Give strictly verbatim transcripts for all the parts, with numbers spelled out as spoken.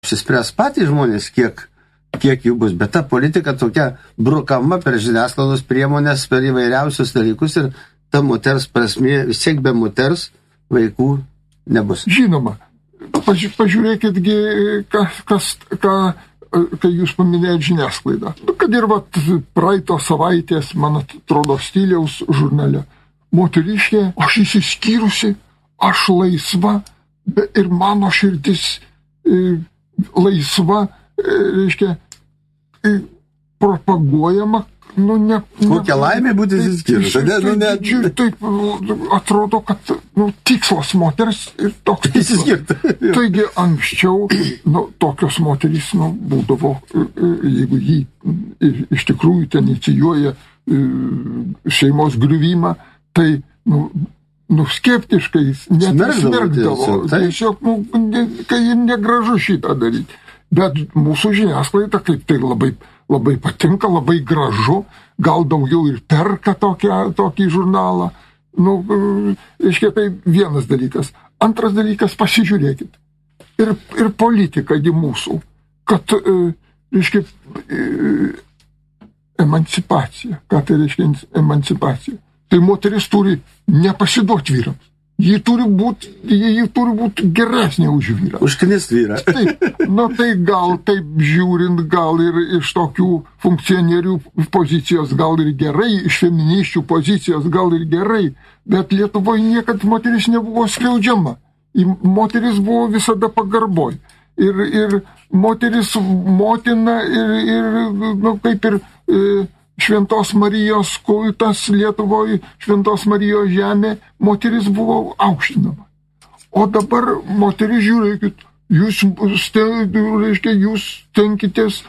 apsispręs patys žmonės, kiek, kiek jų bus. Bet ta politika tokia brukama per žiniasklaidos priemonės, per įvairiausius dalykus ir ta moters prasmė, vis tiek be moters vaikų nebus. Žinoma, paži- pažiūrėkitgi, kas, kas, ką, kai jūs paminėjot žiniasklaidą. Kad ir vat, praeito savaitės, man atrodo, Stiliaus žurnale. Moteriškė, aš įsiskyrusi, aš laisva, be, ir mano širdis e, laisva, e, reiškia, e, propaguojama. Nu, ne, Kokia ne, laimė būti įsiskyrus. Tai, Nu, ne, tai, taip, atrodo, kad nu, tikslas moters ir toks tikslas. įsiskirti. Taigi anksčiau nu, tokios moterys nu, būdavo, jeigu jį iš tikrųjų ten inicijuoja šeimos griuvimą, tai nu, nu, skeptiškai net smergdavo. Tiesiog, nu, ne, kai negražu šitą daryti. Bet mūsų žiniasklaida kaip tai labai, labai patinka, labai gražu, gal daugiau ir perka tokią, tokį žurnalą. Nu, reiškia, tai vienas dalykas. Antras dalykas, pasižiūrėkit. Ir, ir politika gi mūsų, kad, reiškia, emancipacija. Ką tai reiškia emancipacija? Tai moteris turi nepasiduoti vyrams. Ji turi būti, ji turi būti geresnė už vyrą. Užknist vyrą. Taip, nu tai gal taip žiūrint, gal ir iš tokių funkcionierių pozicijos, gal ir gerai, iš feministių pozicijos, gal ir gerai, bet Lietuvoje niekad moteris nebuvo skriaudžiama. Moteris buvo visada pagarboj. Ir, ir moteris motina ir, ir nu, kaip ir... E, Šventos Marijos kultas Lietuvoje, Šventos Marijos žemė, moteris buvo aukštinama. O dabar moteris, žiūrėkit, jūs, reiškia, jūs tenkitės,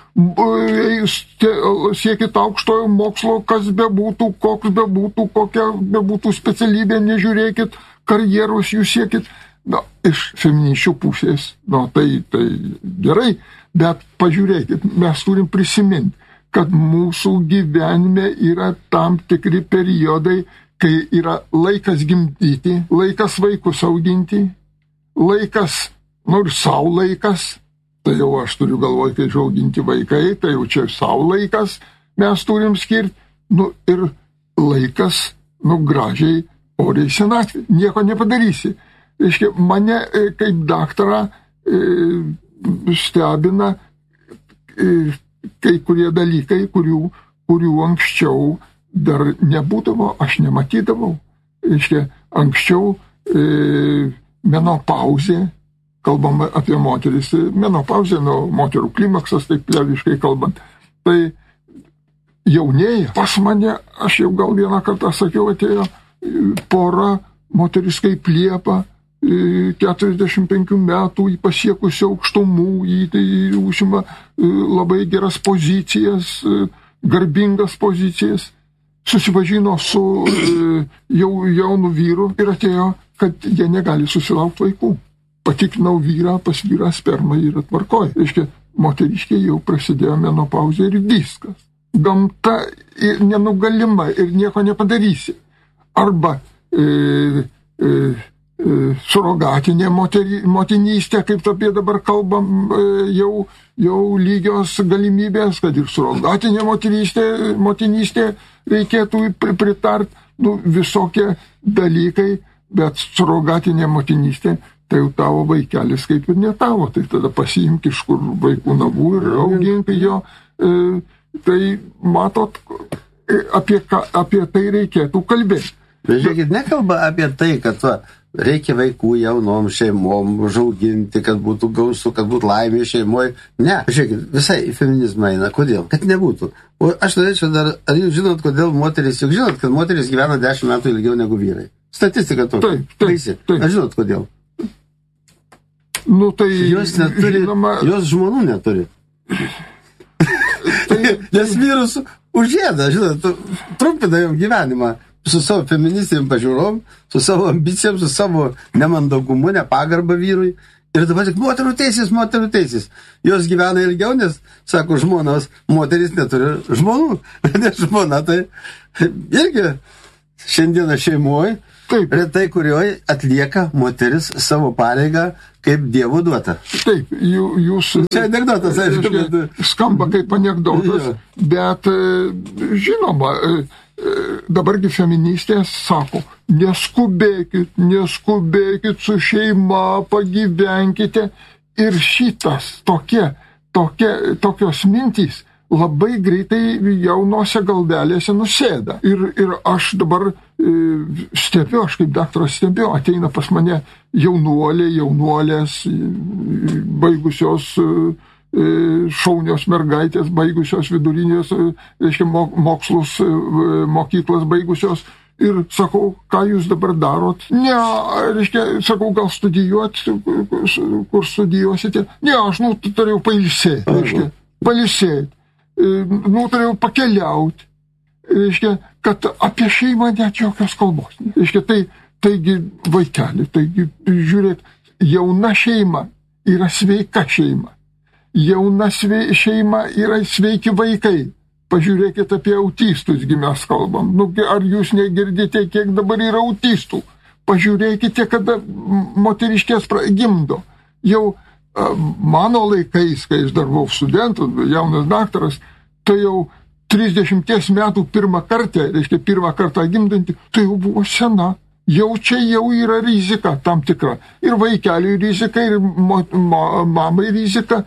siekit aukštojo mokslo, kas bebūtų, koks bebūtų, kokia bebūtų specialybė, nežiūrėkit, karjeros jūs siekit. Na, iš feministių pusės, na, tai, tai gerai, bet pažiūrėkit, mes turim prisiminti, kad mūsų gyvenime yra tam tikri periodai, kai yra laikas gimdyti, laikas vaikus auginti, laikas, nu ir savo laikas, tai jau aš turiu galvoj, kai auginti vaikai, tai jau čia savo laikas mes turim skirti, nu ir laikas, nu gražiai, oriai senatvė, nieko nepadarysi. Reiškia, mane kaip daktarą e, stebina e, kai kurie dalykai, kurių, kurių anksčiau dar nebūdavo, aš nematydavau. Reiškia, anksčiau e, menopauzė, kalbam apie moteris, menopauzė, nu, moterų klimaksas, taip liaudiškai kalbant, tai jaunėja. Pas mane, aš jau gal vieną kartą sakiau, atėjo pora, moteris kaip Liepa, keturiasdešimt penkių metų, į pasiekusių aukštumų, į tai užima labai geras pozicijas, garbingas pozicijas, susipažino su jau jaunu vyru ir atėjo, kad jie negali susilaukti vaikų. Patikrinau vyrą, pas vyrą sperma yra tvarkoj. Reiškia, moteriškė jau prasidėjo menopauzė ir viskas. Gamta nenugalima ir nieko nepadarysi. Arba e, e, surogatinė moteri, motinystė, kaip apie dabar kalbam, jau, jau lygios galimybės, kad ir surogatinė motinystė, motinystė reikėtų pritart, nu, visokie dalykai, bet surogatinė motinystė, tai jau tavo vaikelis kaip ir ne tavo, tai tada pasiimk iš kur vaikų navų ir augink jo. E, tai matot, apie, ką, apie tai reikėtų kalbėti. Bet žiūrėkit, nekalba apie tai, kad va, reikia vaikų jaunom šeimom užauginti, kad būtų gausu, kad būtų laimė šeimoje. Ne, žiūrėkit, visai į feminizmą eina. Kodėl? Kad nebūtų. O aš norėčiau dar, ar jūs žinot, kodėl moteris, juk žinot, kad moteris gyvena dešimt metų ilgiau negu vyrai. Statistika tokia. Taip, taip, taip. Ar žinot, kodėl? Nu, tai... Jos neturi, žinoma, jos žmonų neturi. Tai... Nes vyrus užėda, žinot, trumpina jom gyvenimą. Su savo feministiniam pažiūrom, su savo ambicijom, su savo nemandagumu, nepagarbą vyrui. Ir dabar tik moterų teisės, moterų teisės. Jos gyvena ilgiau, nes, sako, žmonos, moteris neturi žmonų. Nes žmona tai irgi šiandieną šeimoje Taip. Retai, kurioje atlieka moteris savo pareigą kaip Dievo duota. Taip, jūs... Čia anekdotas, aišku, bet... Skamba kaip anekdotas, bet žinoma, dabargi feministės sako, neskubėkit, neskubėkit su šeima, pagyvenkite. Ir šitas, tokie, tokie, tokios mintys labai greitai jaunose galvelėse nusėda. Ir, ir aš dabar e, stebiu, aš kaip daktaras stebiu, ateina pas mane jaunuoliai, jaunuolės, baigusios e, šaunios mergaitės, baigusios vidurinės, reiškia, mokslus, mokyklas baigusios. Ir sakau, ką jūs dabar darot? Ne, reiškia, sakau, gal studijuot, kur studijuosite? Ne, aš nu, turėjau pailsėti, reiškia, pailsėti, nu, turėjau pakeliauti, reiškia, kad apie šeimą net jokios kalbos. Reiškia, tai, taigi, vaikeli, taigi, žiūrėk, jauna šeima yra sveika šeima. Jauna sve, šeima yra sveiki vaikai. Pažiūrėkit apie autistus, gi mes kalbam. Nu, ar jūs negirdite, kiek dabar yra autistų? Pažiūrėkite, kada moteriškės gimdo. Jau mano laikais, kai aš dar buvau studentas, jaunas daktaras, tai jau trisdešimties metų pirmą kartą, reiškia pirmą kartą gimdanti, tai jau buvo sena. Jau čia jau yra rizika tam tikra. Ir vaikeliui rizika, ir mo, ma, mamai rizika.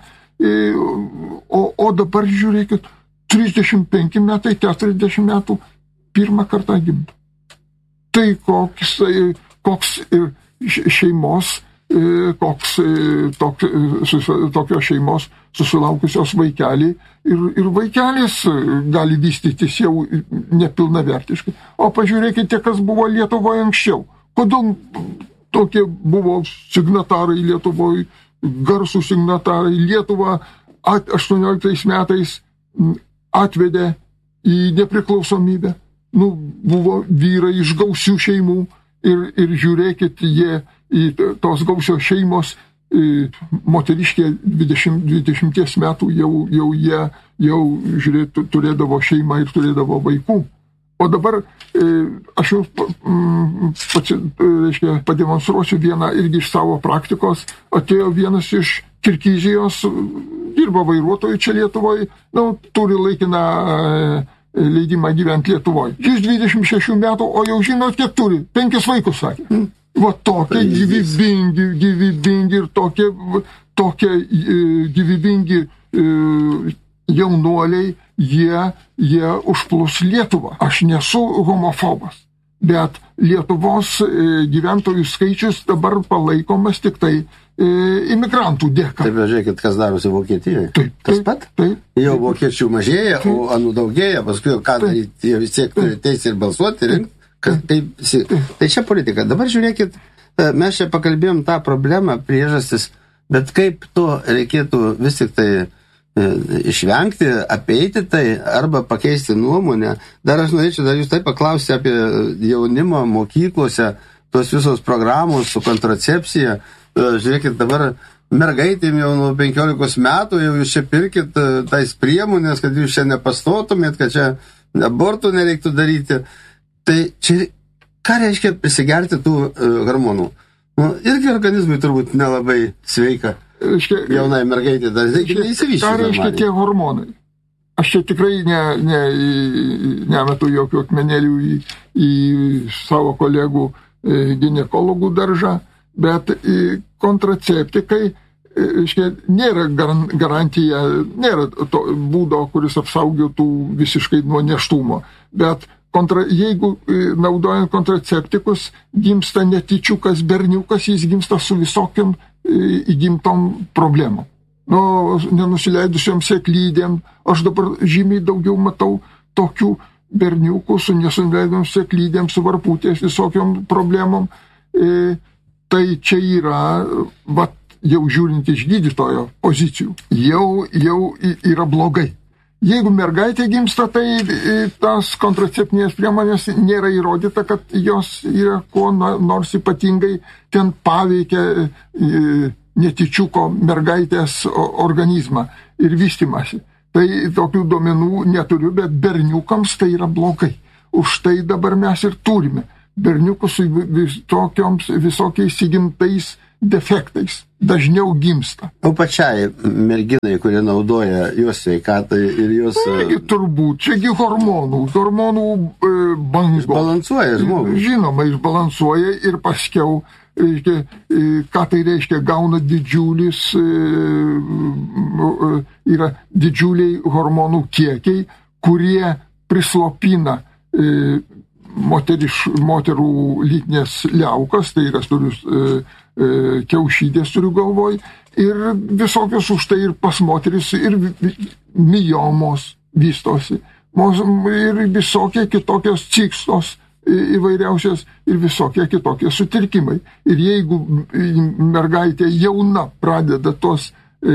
O, o dabar žiūrėkit, trisdešimt penki metai, keturiasdešimt metų pirmą kartą gimdo. Tai koks, koks šeimos, koks tok, tokios šeimos susilaukusios vaikelį ir, ir vaikelis gali vystytis jau nepilnavertiškai. O pažiūrėkite, kas buvo Lietuvoje anksčiau. Kodėl tokie buvo signatarai Lietuvoje, garsų signatarai. Lietuvą aštuonioliktais metais atvedė į nepriklausomybę. Nu, buvo vyrai iš gausių šeimų ir, ir žiūrėkit, jie į tos gausios šeimos, moteriškė dvidešimt, dvidešimties metų jau, jau jie jau, žiūrėt, turėdavo šeimą ir turėdavo vaikų. O dabar aš jau pats, reiškia, pademonstruosiu vieną irgi iš savo praktikos. Atėjo vienas iš Kirgizijos, dirba vairuotojų čia Lietuvoje, nu, turi laikiną leidimą gyventi Lietuvoje. Jis dvidešimt šešių metų, o jau žinot, kiek turi? Penkis vaikus, sakė. Mm. Va tokie gyvybingi, gyvybingi ir tokie, tokie gyvybingi jaunuoliai, jie, jie užplūs Lietuvą. Aš nesu homofobas, bet Lietuvos gyventojų skaičius dabar palaikomas tik tai imigrantų dėka. Taip, žiūrėkit, kas darosi Vokietijoje. Taip, tas taip, pat? Taip, jau vokiečių mažėja, taip, o anų daugėja, paskui ką daryti, jie vis tiek turi teisę ir balsuoti. Ir, kad, taip, taip. Tai čia politika. Dabar žiūrėkit, mes čia pakalbėjom tą problemą, priežastis, bet kaip to reikėtų vis tik tai e, išvengti, apeiti tai arba pakeisti nuomonę. Dar aš norėčiau dar jūs taip paklausti apie jaunimo mokyklose, tos visos programos su kontracepcija. Žiūrėkit, dabar mergaitėm jau nuo penkiolikos metų jau jūs čia pirkit tais priemonės, kad jūs čia nepastotumėt, kad čia abortų nereiktų daryti. Tai čia ką reiškia prisigerti tų uh, hormonų? Nu, irgi organizmui turbūt nelabai sveika. Reiškia, jaunai mergaitė dar reikia neįsivyšti. Ką reiškia tie hormonai? Aš čia tikrai ne, ne, nemetu jokių akmenėlių į, į savo kolegų e, ginekologų daržą. Bet kontraceptikai, reiškia, nėra garantija, nėra to būdo, kuris apsaugotų visiškai nuo nėštumo. Bet kontra, jeigu naudojant kontraceptikus, gimsta netyčiukas berniukas, jis gimsta su visokiam įgimtom problemom. Nu, nenusileidusiom sėklydėm, aš dabar žymiai daugiau matau tokių berniukų su nesusileidom sėklydėm, su varputės visokiom problemom. E, Tai čia yra, vat, jau žiūrint iš gydytojo pozicijų, jau, jau yra blogai. Jeigu mergaitė gimsta, tai tas kontraceptinės priemonės nėra įrodyta, kad jos yra kuo nors ypatingai ten paveikia netyčiuko mergaitės organizmą ir vystymąsi. Tai tokių duomenų neturiu, bet berniukams tai yra blogai. Už tai dabar mes ir turime. berniukus su visokioms, visokiais įgimtais defektais dažniau gimsta. O pačiai merginai, kurie naudoja jos sveikatai ir jos... Taigi, turbūt, čiagi hormonų, hormonų e, bangos. Išbalansuoja žmogų. Žinoma, išbalansuoja ir paskiau, reiškia, e, ką tai reiškia, gauna didžiulis, e, e, yra didžiuliai hormonų kiekiai, kurie prislopina e, moteriš, moterų lytinės liaukas, tai yra turiu, e, e, kiaušydės turiu galvoj, ir visokios už tai ir pas moteris, ir miomos vystosi, ir visokie kitokios cikstos įvairiausios, ir visokie kitokie sutrikimai. Ir jeigu mergaitė jauna pradeda tos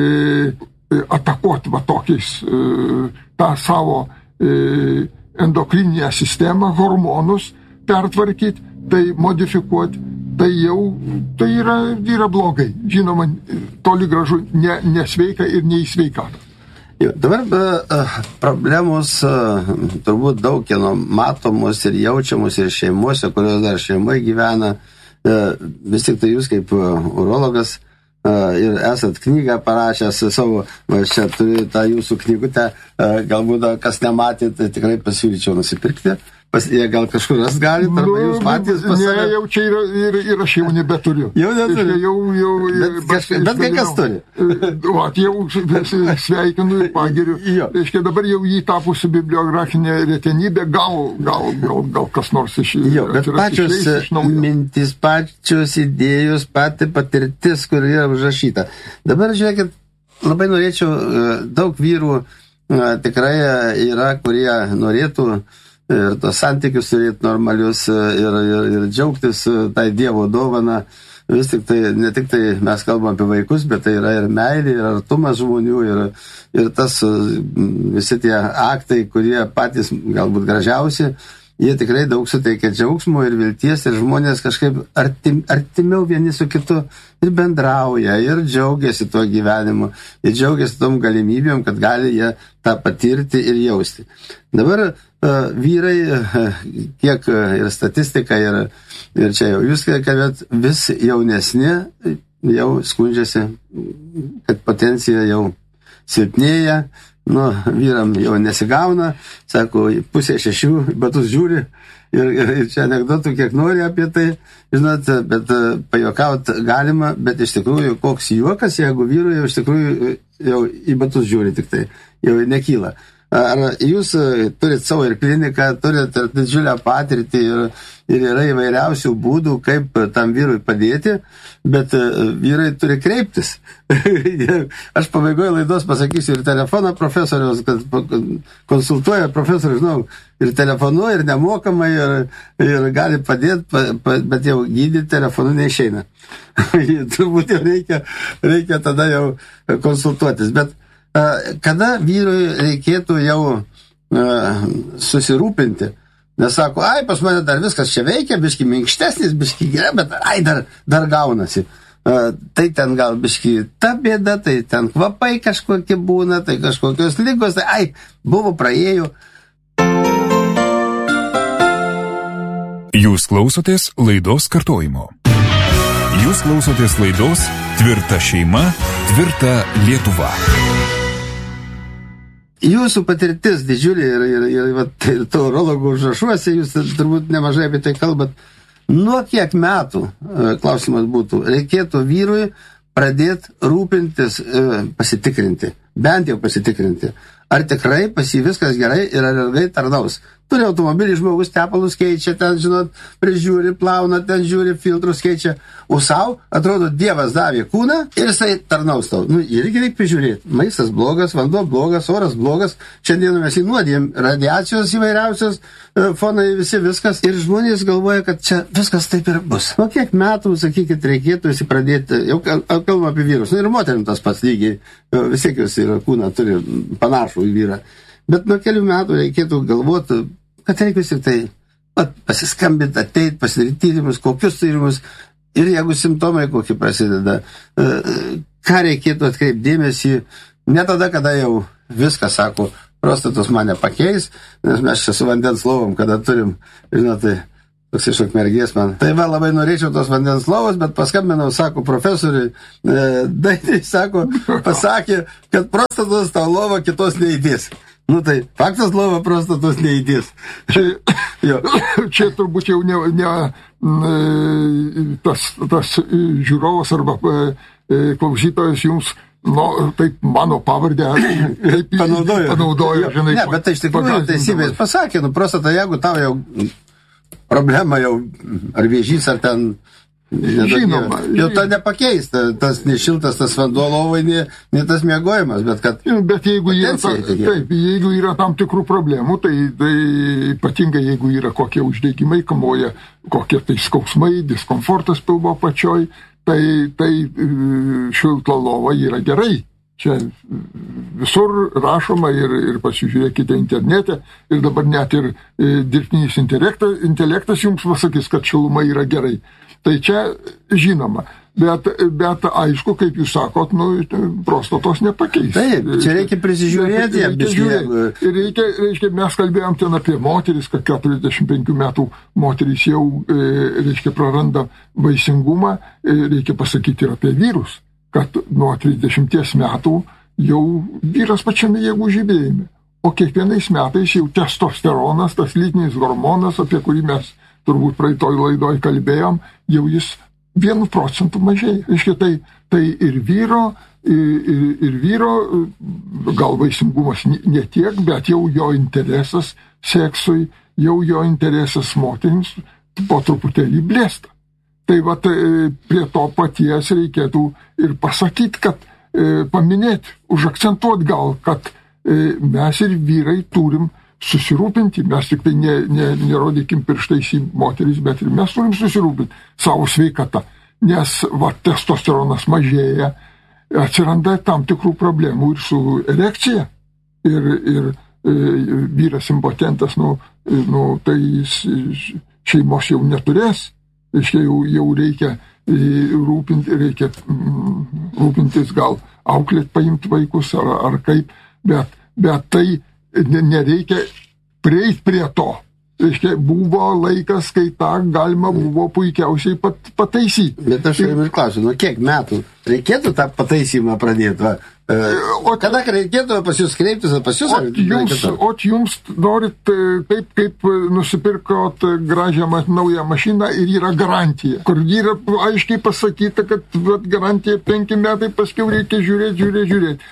e, atakuoti va tokiais e, tą savo e, endokrininę sistemą, hormonus pertvarkyti, tai modifikuoti, tai jau tai yra, yra blogai. Žinoma, toli gražu ne, nesveika ir neįsveikata. Jo, dabar uh, problemos uh, turbūt daug kieno matomos ir jaučiamos ir šeimuose, kurios dar šeimoje gyvena. Uh, vis tik tai jūs kaip uh, urologas uh, ir esat knygą parašęs savo, čia turiu tą jūsų knygutę, uh, galbūt kas nematėt, tai tikrai pasiūlyčiau nusipirkti. Pas, jie gal kažkur ras galit, arba nu, jūs patys pas save. Ne, jau čia yra, ir, ir aš jau nebeturiu. Jau neturiu. Jau, jau, bet, kažka, bet kai kas turi. O, jau sveikinu ir pagiriu. Reiškia, dabar jau jį tapusi bibliografinė retenybė, gal, gal, gal, gal kas nors iš jų. Jo, bet pačios iš mintis, pačios idėjos, pati patirtis, kur yra užrašyta. Dabar, žiūrėkit, labai norėčiau, daug vyrų tikrai yra, kurie norėtų ir tos santykius turėti normalius ir, ir, ir džiaugtis tai Dievo dovana. Vis tik tai, ne tik tai mes kalbam apie vaikus, bet tai yra ir meilė, ir artumas žmonių, ir, ir tas visi tie aktai, kurie patys galbūt gražiausi, jie tikrai daug suteikia džiaugsmo ir vilties, ir žmonės kažkaip artim, artimiau vieni su kitu ir bendrauja, ir džiaugiasi tuo gyvenimu, ir džiaugiasi tom galimybėm, kad gali jie tą patirti ir jausti. Dabar uh, vyrai, uh, kiek uh, ir statistika, ir, ir čia jau jūs kalbėt, vis jaunesni jau skundžiasi, kad potencija jau silpnėja. Nu, vyram jau nesigauna, sako, pusė šešių, batus žiūri, ir, ir, ir čia anekdotų kiek nori apie tai, žinot, bet pajuokaut galima, bet iš tikrųjų koks juokas, jeigu vyrui jau iš tikrųjų jau į batus žiūri tik tai, jau nekyla. Ar jūs turit savo ir kliniką, turit ir didžiulę patirtį ir, ir yra įvairiausių būdų, kaip tam vyrui padėti, bet vyrai turi kreiptis. Aš pabaigoje laidos pasakysiu ir telefoną profesoriaus, kad konsultuoja profesorius, žinau, ir telefonu, ir nemokamai, ir, ir gali padėti, bet jau gydyti telefonu neišeina. Turbūt jau reikia, reikia tada jau konsultuotis, bet kada vyrui reikėtų jau uh, susirūpinti, nes sako, ai, pas mane dar viskas čia veikia, biški minkštesnis, biški gerai, bet ai, dar, dar gaunasi. Uh, tai ten gal biški ta bėda, tai ten kvapai kažkokie būna, tai kažkokios ligos, tai ai, buvo praėjo. Jūs klausotės laidos kartojimo. Jūs klausotės laidos Tvirta šeima, tvirta Lietuva. Jūsų patirtis didžiulė ir, ir, ir, ir, ir to urologų užrašuose, jūs turbūt nemažai apie tai kalbat. Nuo kiek metų, klausimas būtų, reikėtų vyrui pradėti rūpintis, pasitikrinti, bent jau pasitikrinti, ar tikrai pas jį viskas gerai ir ar ilgai tarnaus. Turi automobilį, žmogus tepalus keičia, ten, žinot, prižiūri, plauna, ten žiūri, filtrus keičia, o savo, atrodo, Dievas davė kūną ir jisai tarnaus tau. Nu, irgi reikia prižiūrėti. Maistas blogas, vanduo blogas, oras blogas, šiandien mes įnuodėm radiacijos įvairiausios, fonai visi viskas, ir žmonės galvoja, kad čia viskas taip ir bus. Nu, kiek metų, sakykit, reikėtų visi pradėti, jau kalbam apie vyrus, nu ir moterim tas pats lygiai, vis tiek jūs ir kūną turi panašų į vyrą. Bet nuo kelių metų reikėtų galvoti, kad reikia vis tik tai pat, pasiskambinti, ateit, pasidaryti tyrimus, kokius tyrimus, ir jeigu simptomai kokie prasideda, ką reikėtų atkreipti dėmesį, ne tada, kada jau viską sako, prostatos mane pakeis, nes mes čia su vandens lovom, kada turim, žinote, toks iš Ukmergės man. Tai va, labai norėčiau tos vandens lovos, bet paskambinau, sako, profesoriui, e, dainai, sako, pasakė, kad prostatos tą lovą kitos neįdės. Nu tai, faktas lova prostatos neįdės. Čia, čia turbūt jau ne, ne tas, tas žiūrovas arba klausytojas jums, nu, taip mano pavardę taip panaudojo. panaudojo žinai, ne, bet tai iš tikrųjų teisybės pasakė, nu prostata, jeigu tau jau problema jau, ar vėžys, ar ten žinoma, jau to nepakeis, tas nešiltas, tas vanduo lovai, ne, ne tas miegojimas, bet kad... Bet jeigu yra, ta, taip, jeigu yra tam tikrų problemų, tai, tai ypatingai jeigu yra kokie uždegimai, kamuoja kokie tai skausmai, diskomfortas pilvo pačioj, tai, tai šilta lova yra gerai. Čia visur rašoma ir, ir pasižiūrėkite internete ir dabar net ir dirbtinis intelektas, intelektas jums pasakys, kad šiluma yra gerai. Tai čia žinoma, bet, bet aišku, kaip jūs sakot, nu, prostatos nepakeis. Taip, čia reikia prisižiūrėti. Reikia žiūrėti. Ir reikia, reiškia, mes kalbėjom ten apie moteris, kad keturiasdešimt penkių metų moteris jau, reiškia, praranda vaisingumą, reikia pasakyti ir apie vyrus, kad nuo trisdešimties metų jau vyras pačiame jėgų žydėjime. O kiekvienais metais jau testosteronas, tas lytinis hormonas, apie kurį mes turbūt praeitoj laidoj kalbėjom, jau jis vienu procentu mažėja. Reiškia, tai, tai ir vyro, ir, ir vyro, gal vaisingumas ne tiek, bet jau jo interesas seksui, jau jo interesas moterims po truputėlį blėsta. Tai va, prie to paties reikėtų ir pasakyti, kad e, paminėti, užakcentuoti gal, kad e, mes ir vyrai turim susirūpinti, mes tik tai ne, ne, nerodykim pirštais į moteris, bet ir mes turim susirūpinti savo sveikatą, nes va, testosteronas mažėja, atsiranda tam tikrų problemų ir su erekcija, ir, ir e, vyras impotentas, nu, nu, tai jis šeimos jau neturės. Reiškia, jau, jau reikia rūpinti, reikia rūpintis gal auklėt paimti vaikus ar, ar kaip, bet, bet tai nereikia prieiti prie to. Reiškia, buvo laikas, kai tą galima buvo puikiausiai pat, pataisyti. Bet aš ir klausiu, nu kiek metų reikėtų tą pataisymą pradėti? Va? O kada reikėtų pas jūs kreiptis, ar pas jūs? O jums, o jums norit taip, kaip nusipirkot gražią naują mašiną ir yra garantija, kur yra aiškiai pasakyta, kad vat, garantija penki metai, paskiau reikia žiūrėti, žiūrėti, žiūrėti.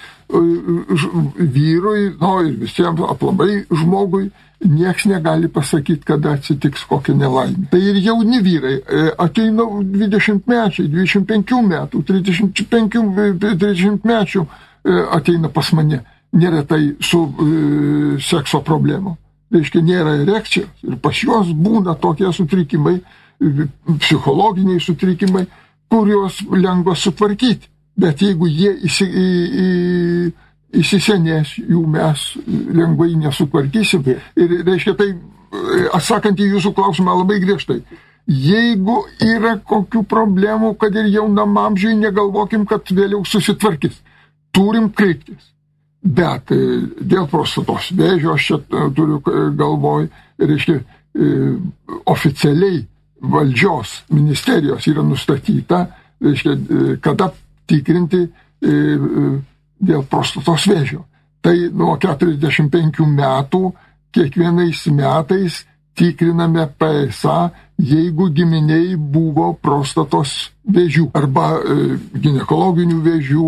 Vyrui, no, ir visiems aplamai žmogui, nieks negali pasakyti, kada atsitiks kokia nelaimė. Tai ir jauni vyrai, ateina dvidešimtmečiai, dvidešimt penkių metų, trisdešimt penkių, trisdešimt mečių ateina pas mane, neretai su e, sekso problemu. Reiškia, nėra erekcijos. Ir pas juos būna tokie sutrikimai, psichologiniai sutrikimai, kuriuos lengva sutvarkyti. Bet jeigu jie įsi, į, į, įsisenės, jų mes lengvai nesutvarkysim. Ir reiškia, tai, atsakant į jūsų klausimą labai griežtai, jeigu yra kokių problemų, kad ir jaunam amžiui, negalvokim, kad vėliau susitvarkys. Turim kreiptis. Bet dėl prostatos vėžio, aš čia turiu galvoj, reiškia, oficialiai valdžios ministerijos yra nustatyta, reiškia, kada tikrinti dėl prostatos vėžio. Tai nuo keturiasdešimt penkių metų kiekvienais metais tikriname P S A, jeigu giminiai buvo prostatos vėžių arba e, ginekologinių vėžių,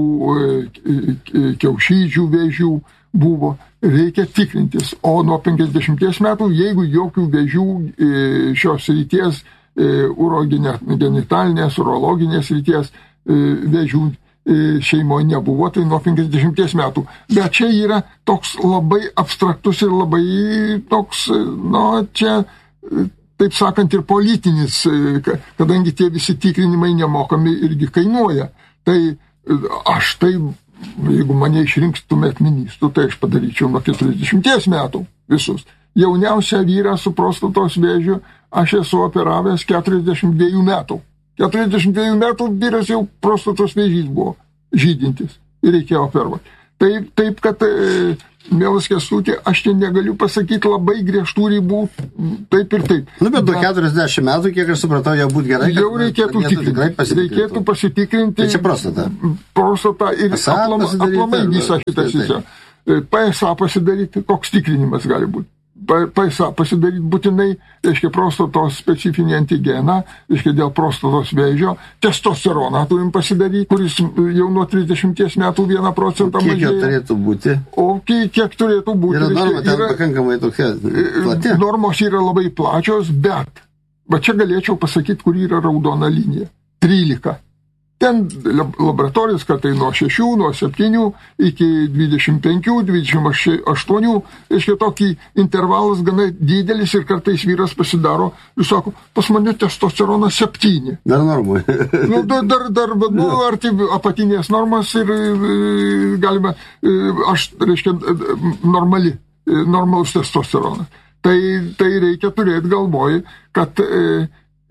e, kiaušydžių vėžių buvo, reikia tikrintis. O nuo penkiasdešimties metų, jeigu jokių vėžių e, šios ryties, e, urogenitalinės, urologinės ryties e, vėžių e, šeimoje nebuvo, tai nuo penkiasdešimties metų. Bet čia yra toks labai abstraktus ir labai toks, nu, čia, taip sakant, ir politinis, kadangi tie visi tikrinimai nemokami irgi kainuoja. Tai aš tai, jeigu mane išrinkstumėt ministru, tai aš padaryčiau nuo keturiasdešimties metų visus. Jauniausią vyrą su prostatos vėžiu aš esu operavęs keturiasdešimt dviejų metų. keturiasdešimt dviejų metų vyras jau prostatos vėžys buvo žydintis ir reikėjo operuoti. Taip, taip kad, e, mielas Kęstuti, aš čia negaliu pasakyti labai griežtų ribų, taip ir taip. Nu, bet nuo keturiasdešimt metų, kiek aš supratau, jau būtų gerai. Jau reikėtų tikrinti. Reikėtų pasitikrinti. Tai čia prostata. Prostata ir aplamai, aplamai visą šitą sistemą. P S A pasidaryti, koks tikrinimas gali būti. P S A pasidaryti būtinai, reiškia, prostatos specifinį antigeną, reiškia, dėl prostatos vėžio, testosteroną turim pasidaryti, kuris jau nuo trisdešimties metų vieną procentą mažėja. Kiek jo turėtų būti? O kiek, kiek turėtų būti? Yra norma, reiškia, ten yra, pakankamai tokia plati. Normos yra labai plačios, bet, va čia galėčiau pasakyti, kur yra raudona linija. trylika. Ten laboratorijos, kad tai nuo šešių, nuo septynių iki dvidešimt penkių, dvidešimt aštuonių, reiškia, tokį intervalas gana didelis ir kartais vyras pasidaro ir sako, pas mane testosteronas septyni. Dar normui. Nu, dar, dar, dar nu, arti apatinės normas ir galime, aš, reiškia, normali, normalus testosteronas. Tai, tai reikia turėti galvoj, kad e,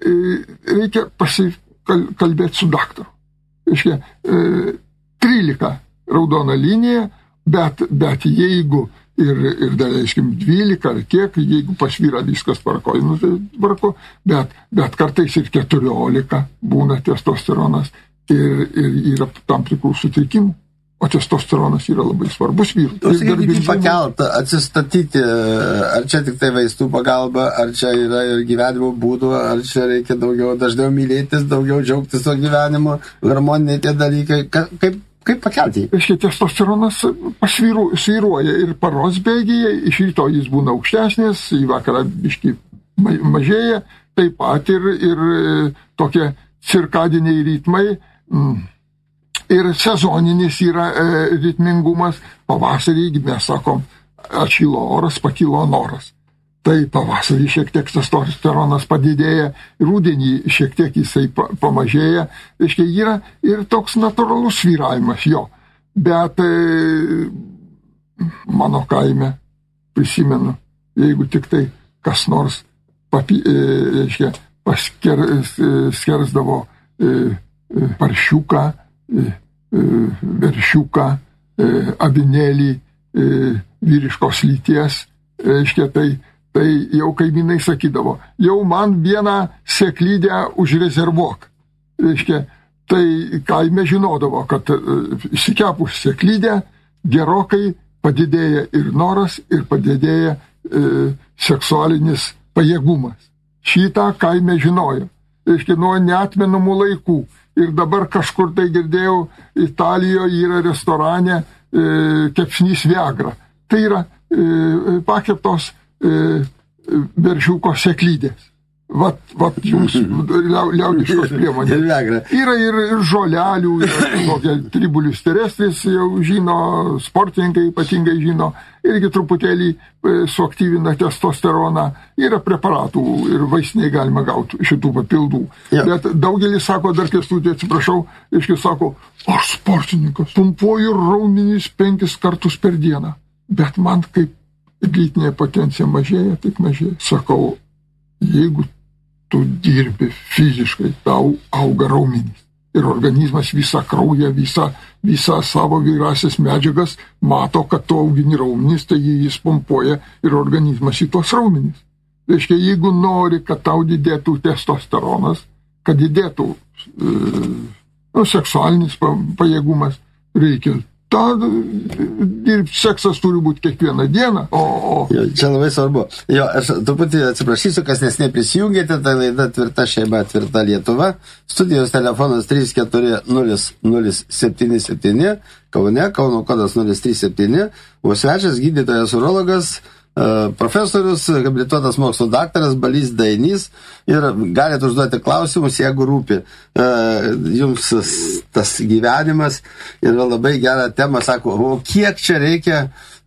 reikia pasikalbėti su daktaru. Reiškia, trylika raudona linija, bet, bet jeigu ir, ir dar, reiškim, dvylika ar kiek, jeigu pas vyrą viskas tvarko, nu, tai tvarko, bet, bet kartais ir keturiolika būna testosteronas ir, ir yra tam tikrų sutrikimų. O testosteronas yra labai svarbus vyrų. O sakykit, pakelt, atsistatyti, ar čia tik tai vaistų pagalba, ar čia yra ir gyvenimo būdų, ar čia reikia daugiau, dažniau mylėtis, daugiau džiaugtis to gyvenimo, harmoniniai tie dalykai, kaip, kaip pakelti? Reiškia, testosteronas pasvyruoja ir paros bėgyje, iš ryto jis būna aukštesnis, į vakarą biškį mažėja, taip pat ir, ir tokie cirkadiniai ritmai, mm, ir sezoninis yra e, ritmingumas, pavasarį, mes sakom, atšilo oras, pakilo noras. Tai pavasarį šiek tiek testosteronas padidėja, rudenį šiek tiek jisai pa, pamažėja, reiškia, yra ir toks natūralus svyravimas jo. Bet e, mano kaime, prisimenu, jeigu tik tai kas nors papi, e, reiškia, pasker, e, skersdavo e, e, paršiuką, veršiuką, avinėlį vyriškos lyties, reiškia, tai, tai jau kaimynai sakydavo, jau man vieną seklydę užrezervuok. Reiškia, tai kaime žinodavo, kad įsikepus seklydę gerokai padidėja ir noras, ir padidėja e, seksualinis pajėgumas. Šitą kaime žinojo. Reiškia, nuo neatmenamų laikų. Ir dabar kažkur tai girdėjau, Italijoje yra restorane e, kepsnys Viagra. Tai yra e, pakeptos e, veršiuko seklydės. Vat, vat jums liaudiškos priemonės. Yra ir, ir žolelių, yra tribulius terestris, jau žino, sportininkai ypatingai žino, irgi truputėlį suaktyvina testosteroną. Yra preparatų ir vaistiniai galima gauti šitų papildų. Ja. Bet daugelis sako, dar Kęstuti, atsiprašau, iški sako, aš sportininkas, pumpuoju raumenys penkis kartus per dieną. Bet man kaip lytinė potencija mažėja, taip mažėja. Sakau, jeigu tu dirbi fiziškai, tau auga raumenys. Ir organizmas visą kraują, visą, visą savo vyrasias medžiagas mato, kad tu augini raumenys, tai jis pompuoja ir organizmas į tuos raumenys. Reiškia, jeigu nori, kad tau didėtų testosteronas, kad didėtų e, seksualinis pajėgumas, reikia tą dirbti, seksas turi būti kiekvieną dieną. O, o... Jo, čia labai svarbu. Jo, aš truputį atsiprašysiu, kas nesnei prisijungėte, tai laida Tvirta šeima, Tvirta Lietuva. Studijos telefonas trys keturi nulis nulis septyni septyni, Kaune, Kauno kodas nulis trys septyni, o svečias gydytojas urologas, profesorius, habilituotas mokslo daktaras Balys Dainys, ir galite užduoti klausimus, jeigu rūpi jums tas gyvenimas. Yra labai gera tema, sako, o kiek čia reikia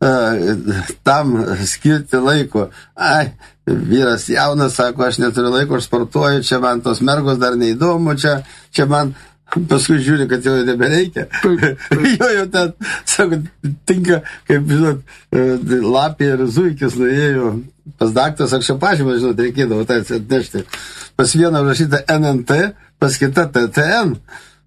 tam skirti laiko? Ai, vyras jaunas, sako, aš neturiu laiko, aš sportuoju, čia man tos mergos dar neįdomu, čia, čia man paskui žiūri, kad jau nebereikia. jo jau ten, sako, tinka, kaip, žinot, lapė ir zuikis nuėjo pas daktaras, aš čia pažymą, žinot, reikėdavo tai atnešti. Pas vieną užrašyta N N T, pas kitą T T N.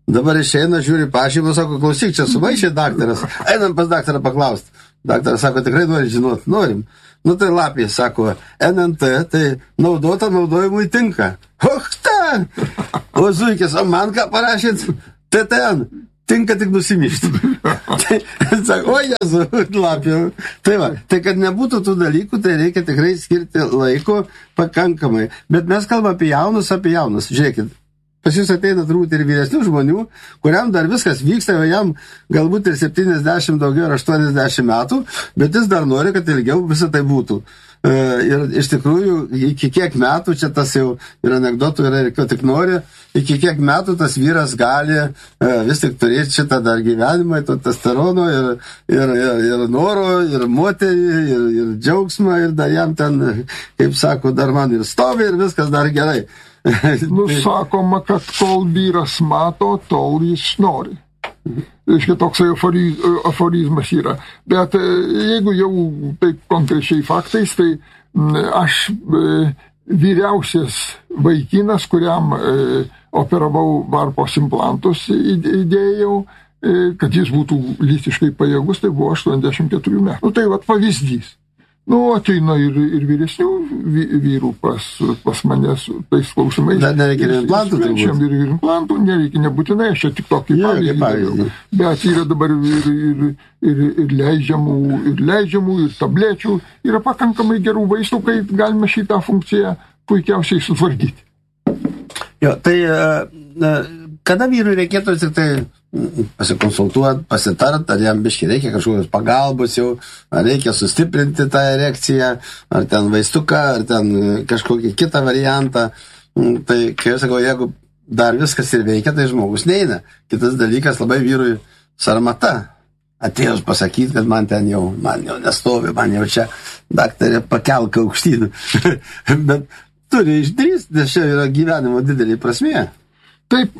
Dabar išeina, žiūri pažymą, sako, klausyk, čia sumaišė daktaras. Einam pas daktarą paklausti. Daktaras sako, tikrai nori žinot, norim. Nu tai lapė, sako, N N T, tai naudota naudojimui tinka. Och, ta! O zuikis, o man ką parašyt? T T N. Tinka tik nusimišti. Tai, sako, o Jezu, lapė. Tai va, tai kad nebūtų tų dalykų, tai reikia tikrai skirti laiko pakankamai. Bet mes kalbame apie jaunus, apie jaunus. Žiūrėkit. Pas jūs ateina turbūt ir vyresnių žmonių, kuriam dar viskas vyksta, o jam galbūt ir septyniasdešimt daugiau ar aštuoniasdešimt metų, bet jis dar nori, kad ilgiau visą tai būtų. E, ir iš tikrųjų, iki kiek metų, čia tas jau ir anekdotų yra, ir ko tik nori, iki kiek metų tas vyras gali e, vis tik turėti šitą dar gyvenimą, to testosterono ir, ir, ir, ir noro, ir moterį, ir, ir džiaugsmą, ir dar jam ten, kaip sako, dar man ir stovi, ir viskas dar gerai. Nusakoma, kad kol vyras mato, tol jis nori. Reiškia, toks aforiz, aforizmas yra. Bet jeigu jau taip konkrečiai faktais, tai aš vyriausias vaikinas, kuriam operavau varpos implantus, įdėjau, kad jis būtų lytiškai pajėgus, tai buvo aštuoniasdešimt keturių metų. Nu, tai vat pavyzdys. Nu, ateina ir, ir vyresnių vyrų pas, pas mane su tais klausimais. Dar nereikia ir implantų, turbūt. Ir implantų nereikia, nebūtinai, aš čia tik tokį pavyzdį. Bet yra dabar ir, ir, ir, ir, leidžiamų, ir leidžiamų, ir tablečių. Yra pakankamai gerų vaistų, kai galima šitą funkciją puikiausiai sutvarkyti. Jo, tai kada vyrui reikėtų tik tai pasikonsultuoti, pasitart, ar jam biškai reikia kažkokios pagalbos jau, ar reikia sustiprinti tą erekciją, ar ten vaistuką, ar ten kažkokį kitą variantą. Tai, kai aš sakau, jeigu dar viskas ir veikia, tai žmogus neina. Kitas dalykas labai vyrui sarmata. Atėjus pasakyti, kad man ten jau, man jau nestovi, man jau čia daktarė pakelka aukštyn. Bet turi išdrįsti, nes čia yra gyvenimo didelė prasmė. Taip,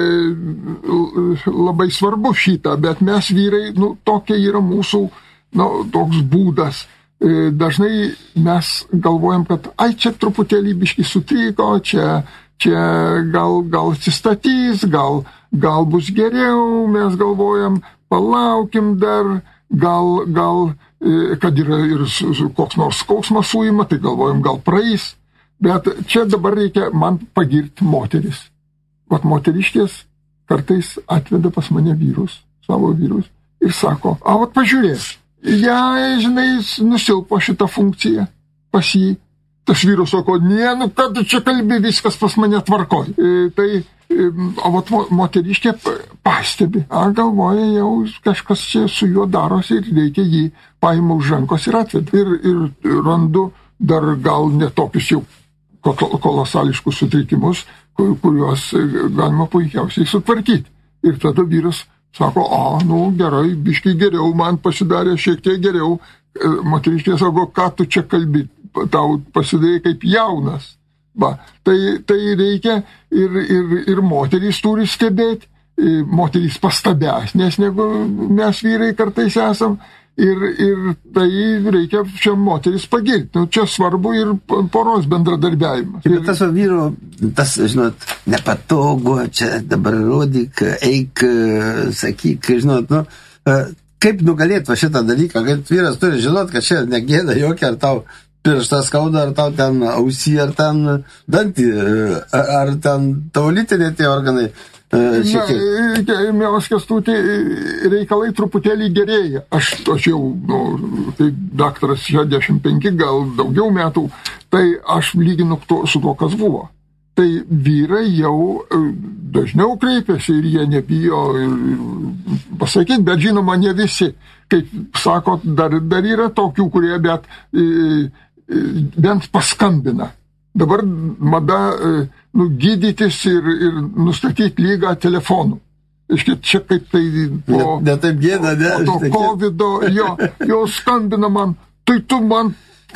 labai svarbu šitą, bet mes vyrai, nu, tokia yra mūsų, nu, toks būdas. Dažnai mes galvojam, kad, ai, čia truputėlį biškį sutriko, čia, čia gal, gal atsistatys, gal, gal bus geriau, mes galvojam, palaukim dar, gal, gal, kad yra ir koks nors skausmas suima, tai galvojam, gal praeis. Bet čia dabar reikia man pagirti moteris. Vat moteriškės kartais atveda pas mane vyrus, savo vyrus, ir sako, a, vat pažiūrėk, ja, žinai, nusilpo šitą funkciją pas jį. Tas vyras sako, ne, nu, kad tu čia kalbi, viskas pas mane tvarkoj. E, tai, e, o vat moteriškė pastebi, a, galvoja, jau kažkas čia su juo darosi ir reikia jį paima už rankos ir atveda. Ir, ir randu dar gal netokius jau kolosališkus sutrikimus, kuriuos galima puikiausiai sutvarkyti. Ir tada vyras sako, a, nu gerai, biškai geriau, man pasidarė šiek tiek geriau. Moteriškė sako, ką tu čia kalbi, tau pasidarė kaip jaunas. Va, tai, tai reikia ir, ir, ir moterys turi stebėti, moterys pastabesnės, negu mes vyrai kartais esam. Ir, ir tai reikia čia moteris pagirti. Nu, čia svarbu ir poros bendradarbiavimas. Bet tas vyru, tas, žinot, nepatogu, čia dabar rodyk, eik, sakyk, žinot, nu, kaip nugalėti va šitą dalyką, kad vyras turi žinot, kad čia negėda jokia, ar tau pirštą skauda, ar tau ten ausį, ar ten dantį, ar ten tavo lytiniai tie organai. Na, mielas Kęstuti, reikalai truputėlį gerėja. Aš, aš jau, nu, tai daktaras šešiasdešimt penki, gal daugiau metų, tai aš lyginu to, su to, kas buvo. Tai vyrai jau dažniau kreipiasi ir jie nebijo pasakyti, bet žinoma, ne visi. Kaip sakot, dar, dar yra tokių, kurie bet, bent paskambina. Dabar mada nu, gydytis ir, ir nustatyti lygą telefonu. Iškit, čia kaip tai po, ne, ne taip gėda, ne, po to covido, jo, jo skambina man, tai tu man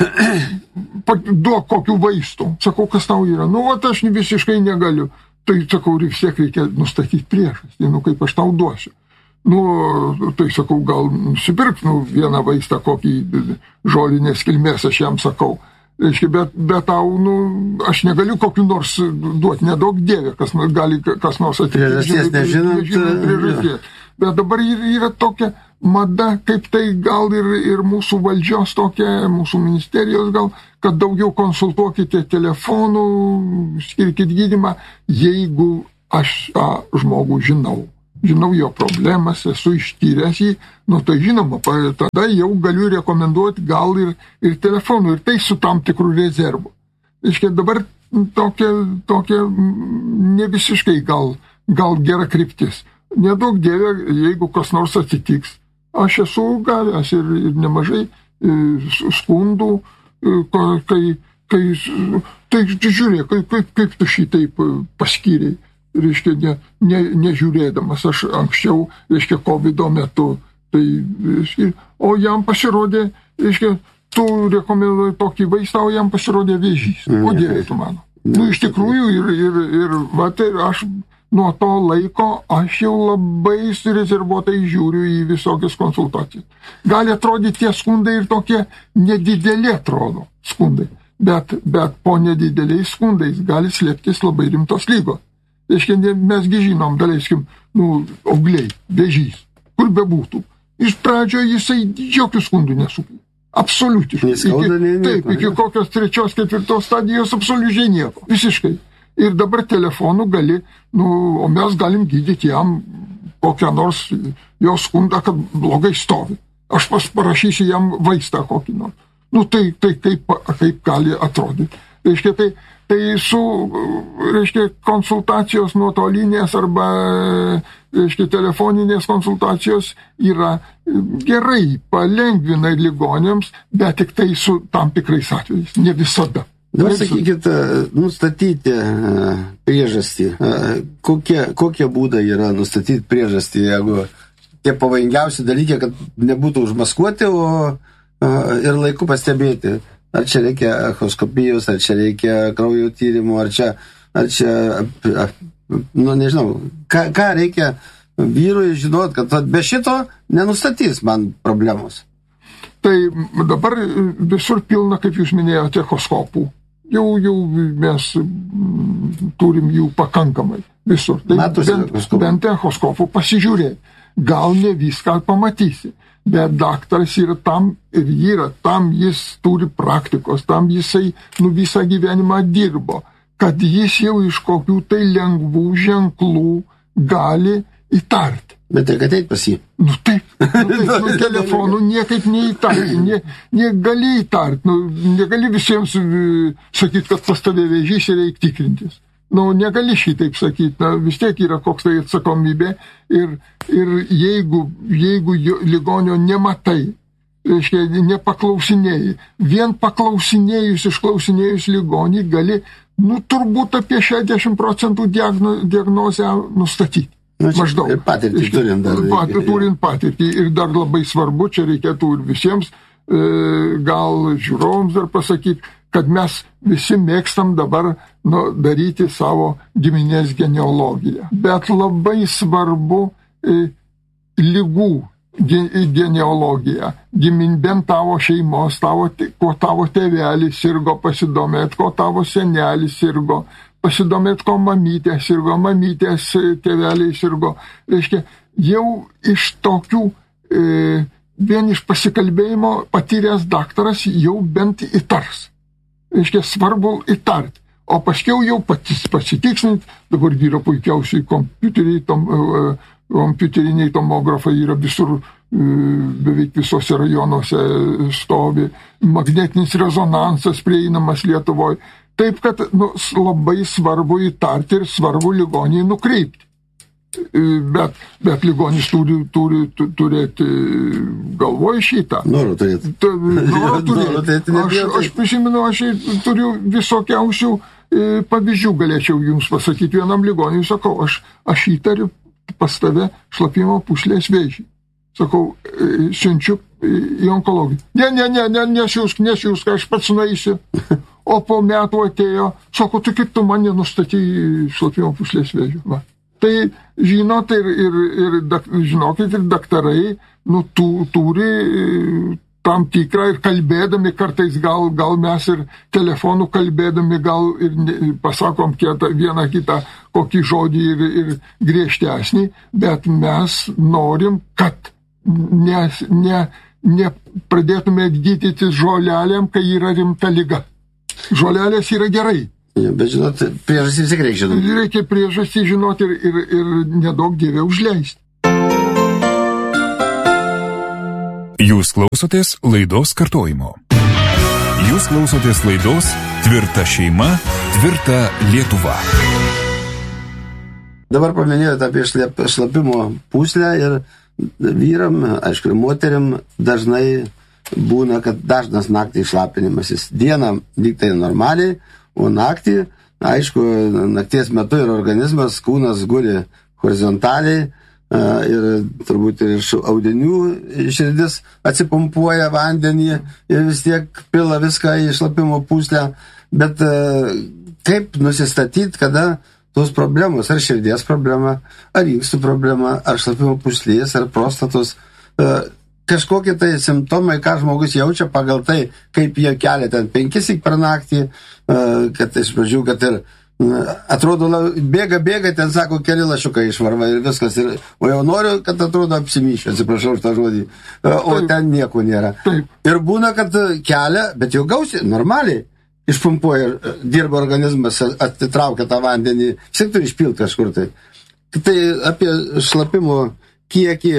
duok kokių vaistų. Sakau, kas tau yra? Nu, vat aš visiškai negaliu. Tai, sakau, vis tiek reikia nustatyti priežastį, nu, kaip aš tau duosiu. Nu, tai sakau, gal nusipirk, nu, vieną vaistą, kokį žolinės kilmės, aš jam sakau. Reiškia, bet, bet tau, nu, aš negaliu kokiu nors duoti, nedaug dievė, kas gali kas nors ateiti. Priežasties nežinant. nežinant priežasties. Bet dabar yra tokia mada, kaip tai gal ir, ir mūsų valdžios tokia, mūsų ministerijos gal, kad daugiau konsultuokite telefonu, skirkit gydymą, jeigu aš tą žmogų žinau. Žinau jo problemas, esu ištyręs jį, nu tai žinoma, tada jau galiu rekomenduoti gal ir, ir telefonu, ir tai su tam tikrų rezervų. Iškia, dabar tokia, tokia ne visiškai gal, gal gera kryptis. Nedaug dievė, jeigu kas nors atsitiks. Aš esu gavęs ir, ir nemažai skundų, kai, kai tai žiūrėk, kaip, kaip, kaip tu šitaip paskyrei. Reiškia, ne, ne, nežiūrėdamas, aš anksčiau, reiškia, kovido metu, tai, reiškia, o jam pasirodė, reiškia, tu rekomenduoji tokį vaistą, o jam pasirodė vėžys. Kodėl tu mano? Nu, iš tikrųjų, ir, ir, ir, va, tai aš nuo to laiko, aš jau labai surezervuotai žiūriu į visokias konsultacijas. Gali atrodyti tie skundai ir tokie nedideli atrodo skundai, bet, bet po nedideliais skundais gali slėptis labai rimtos lygos. Reiškia, mesgi žinom, daleiskim, nu, augliai, vėžys, kur bebūtų. Iš pradžio jisai jokių skundų nesukėlė. Absoliutiškai. Iki, taip, iki kokios trečios, ketvirtos stadijos absoliučiai nieko. Visiškai. Ir dabar telefonu gali, nu, o mes galim gydyti jam kokią nors jo skundą, kad blogai stovi. Aš pas parašysiu jam vaistą kokį nors. Nu, tai, tai kaip, kaip gali atrodyti. Reiškia, tai Tai su, reiškia, konsultacijos nuotolinės arba, reiškia, telefoninės konsultacijos yra gerai, palengvina ligoniams, bet tik tai su tam tikrais atvejais, ne visada. Dabar sakykit, nustatyti priežastį. Kokie, kokie būdai yra nustatyti priežastį, jeigu tie pavojingiausi dalykai, kad nebūtų užmaskuoti, o ir laiku pastebėti. Ar čia reikia echoskopijos, ar čia reikia kraujo tyrimų, ar čia, ar čia, nu nežinau, ką, ką reikia vyrui žinot, kad be šito nenustatys man problemos. Tai dabar visur pilna, kaip jūs minėjote, echoskopų. Jau, jau mes turim jų pakankamai visur. Tai Matosi, bent, bent echoskopų pasižiūrėti. Gal ne viską pamatysi. Bet daktaras yra tam ir yra, tam jis turi praktikos, tam jisai nu, visą gyvenimą dirbo, kad jis jau iš kokių tai lengvų ženklų gali įtarti. Bet reikia ateit pas jį. Nu taip, nu, taip nu, telefonu niekaip neįtarti, ne, negali įtarti, nu, negali visiems sakyti, kad pas tave vėžys ir reikia tikrintis. Nu, negali šitaip sakyti, na, vis tiek yra koks tai atsakomybė ir, ir jeigu, jeigu ligonio nematai, reiškia, nepaklausinėjai, vien paklausinėjus, išklausinėjus ligonį gali, nu, turbūt apie šešiasdešimt procentų diagno, diagnozę nustatyti. Nu, čia, maždaug. Ir patirtį reiškia, turint dar. Pat, turint patirtį ir dar labai svarbu, čia reikėtų ir visiems, e, gal žiūrovams dar pasakyti, kad mes visi mėgstam dabar nu, daryti savo giminės genealogiją. Bet labai svarbu e, lygų ge, genealogija. Gimin bent tavo šeimos, tavo, ko tavo tėvelis sirgo, pasidomėt, ko tavo senelis sirgo, pasidomėt, ko mamytė sirgo, mamytės tėveliai sirgo. Reiškia, jau iš tokių, e, vien iš pasikalbėjimo patyręs daktaras jau bent įtars. Reiškia, svarbu įtarti. O paskiau jau patys pasitikslinti, dabar yra puikiausiai kompiuteriai, tom, kompiuteriniai tomografai yra visur, beveik visose rajonuose stovi, magnetinis rezonansas prieinamas Lietuvoje. Taip, kad nu, labai svarbu įtarti ir svarbu ligonį nukreipti. Bet, bet ligonis turi, turi, turi turėti galvoj šitą. Noriu turėti. Noriu turėti. Aš, aš prisimenu, aš turiu visokiausių e, pavyzdžių, galėčiau jums pasakyti vienam ligoniui, sakau, aš, aš įtariu pas tave šlapimo pūslės vėžį. Sakau, e, siunčiu į onkologiją. Ne, ne, ne, ne, nesiūsk, nesiūsk, aš pats nueisiu. O po metų atėjo, sako, tu kaip tu man nenustatei šlapimo pūslės vėžį. Va. Tai žinot ir, ir, ir dak, žinokit, ir daktarai nu, tu, turi tam tikrą ir kalbėdami kartais gal, gal mes ir telefonų kalbėdami gal ir pasakom kietą, vieną kitą kokį žodį ir, ir griežtesnį, bet mes norim, kad ne, ne, ne pradėtume gydytis žolelėm, kai yra rimta liga. Žolelės yra gerai. Ja, bet žinot, priežastį vis reikia žinoti. Reikia priežastį žinoti ir, ir, ir nedaug dievė užleisti. Jūs klausotės laidos kartojimo. Jūs klausotės laidos Tvirta šeima, tvirta Lietuva. Dabar paminėjote apie šlapimo pūslę ir vyram, aišku, moteriam dažnai būna, kad dažnas naktį šlapinimasis. Dieną lyg tai normaliai, o naktį, aišku, nakties metu ir organizmas, kūnas guli horizontaliai ir turbūt ir iš audinių širdis atsipumpuoja vandenį ir vis tiek pila viską į šlapimo pūslę. Bet kaip nusistatyti, kada tos problemos, ar širdies problema, ar inkstų problema, ar šlapimo pūslės, ar prostatos, kažkokie tai simptomai, ką žmogus jaučia pagal tai, kaip jie kelia ten penkis per naktį, kad iš pradžių, kad ir atrodo, bėga, bėga, ten sako, keli lašiukai išvarva ir viskas. Ir, o jau noriu, kad atrodo apsimyšę, atsiprašau už tą žodį, o Taip. Ten nieko nėra. Taip. Ir būna, kad kelia, bet jau gausiai, normaliai, išpumpuoja, dirba organizmas, atitraukia tą vandenį, vis tiek turi išpilti kažkur tai. Tai apie šlapimo kiekį,